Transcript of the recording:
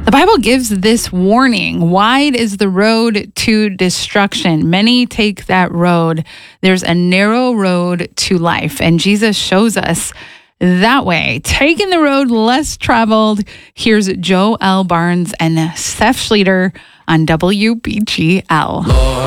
The Bible gives this warning. Wide is the road to destruction. Many take that road. There's a narrow road to life. And Jesus shows us that way. Taking the road less traveled. Here's Joe L. Barnes and Seth Schleter on WBGL.